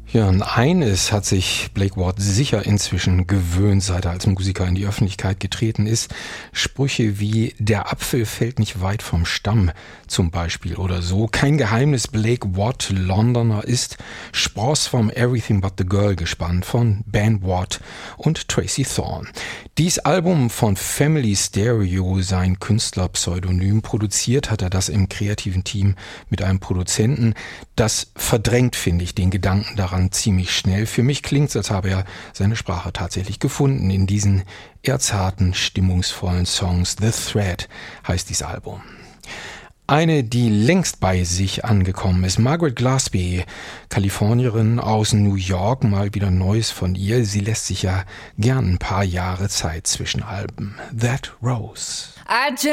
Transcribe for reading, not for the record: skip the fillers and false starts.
Ja, an eines hat sich Blake Ward sicher inzwischen gewöhnt, seit er als Musiker in die Öffentlichkeit getreten ist. Sprüche wie „Der Apfel fällt nicht weit vom Stamm" zum Beispiel oder so. Kein Geheimnis, Blake Ward Londoner ist. Spross vom Everything But The Girl gespannt von Ben Ward und Tracy Thorn. Dies Album von Family Stereo, sein Künstlerpseudonym, produziert hat er das im kreativen Team mit einem Produzenten. Das verdrängt, finde ich, den Gedanken daran ziemlich schnell. Für mich klingt es, als habe er seine Sprache tatsächlich gefunden in diesen eher zarten, stimmungsvollen Songs. The Thread heißt dieses Album. Eine, die längst bei sich angekommen ist, Margaret Gillespie, Kalifornierin aus New York, mal wieder Neues von ihr. Sie lässt sich ja gern ein paar Jahre Zeit zwischen Alben. That Rose.